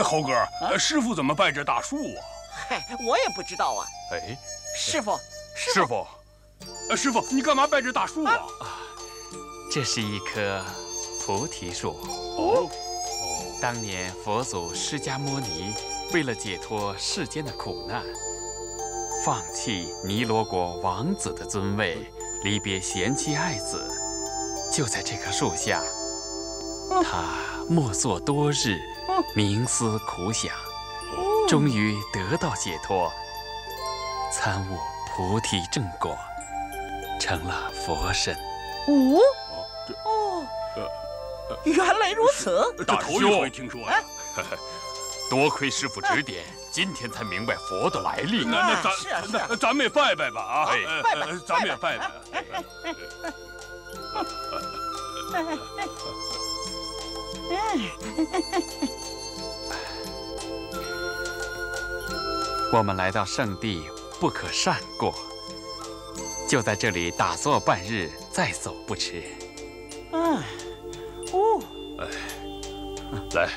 猴哥，师傅怎么拜这大树啊？ 嗨，我也不知道啊。 哎， 师傅， 师傅，你干嘛拜这大树啊？ 这是一棵菩提树。 哦， 当年佛祖释迦牟尼为了解脱世间的苦难，放弃尼罗国王子的尊位，离别贤妻爱子，就在这棵树下，他默坐多日，冥思苦想，终于得到解脱，参悟菩提正果，成了佛身。 原来如此。 这头一回听说呀。 多亏师傅指点，今天才明白佛的来历。 那咱们也拜拜吧啊！ 哎， 咱们也拜拜。 我们来到圣地，不可擅过，就在这里打坐半日，再走不迟。 来。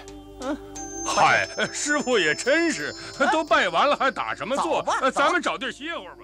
嗨，师傅也真是，都拜完了还打什么坐？咱们找地儿歇会儿吧。